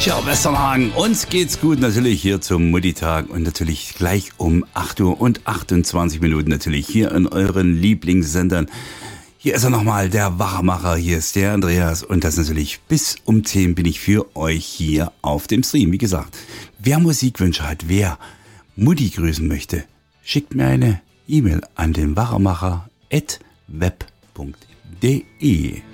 Ja, Westernhagen, uns geht's gut natürlich hier zum Mutti-Tag und natürlich gleich um 8 Uhr und 28 Minuten natürlich hier in euren Lieblingssendern. Hier ist er nochmal, der Wachmacher, hier ist der Andreas und das natürlich bis um 10 bin ich für euch hier auf dem Stream. Wie gesagt, wer Musikwünsche hat, wer Mutti grüßen möchte, schickt mir eine E-Mail an den Wachmacher@web.de.